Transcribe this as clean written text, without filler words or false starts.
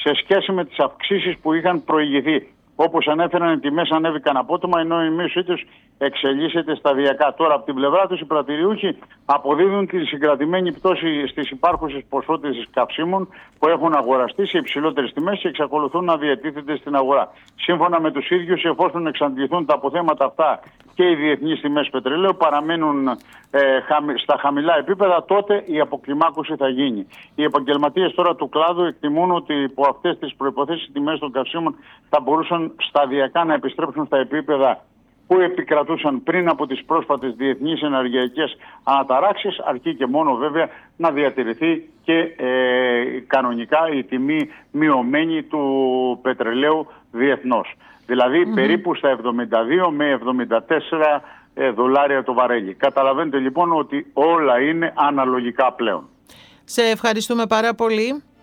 σε σχέση με τις αυξήσεις που είχαν προηγηθεί. Όπως ανέφεραν, οι τιμές ανέβηκαν απότομα, ενώ η μείωσή τους εξελίσσεται σταδιακά. Τώρα, από την πλευρά τους, οι πρατηριούχοι αποδίδουν τη συγκρατημένη πτώση στις υπάρχουσες ποσότητες καυσίμων που έχουν αγοραστεί σε υψηλότερες τιμές και εξακολουθούν να διατίθενται στην αγορά. Σύμφωνα με τους ίδιους, εφόσον εξαντληθούν τα αποθέματα αυτά και οι διεθνείς τιμές πετρελαίου παραμένουν στα χαμηλά επίπεδα, τότε η αποκλιμάκωση θα γίνει. Οι επαγγελματίες τώρα του κλάδου εκτιμούν ότι υπό αυτές τις προϋποθέσεις οι τιμές των καυσίμων θα μπορούσαν σταδιακά να επιστρέψουν στα επίπεδα που επικρατούσαν πριν από τις πρόσφατες διεθνείς ενεργειακές αναταράξεις, αρκεί και μόνο βέβαια να διατηρηθεί και κανονικά η τιμή μειωμένη του πετρελαίου διεθνώς. Δηλαδή περίπου στα 72 με 74 δολάρια το βαρέλι. Καταλαβαίνετε λοιπόν ότι όλα είναι αναλογικά πλέον. Σε ευχαριστούμε πάρα πολύ.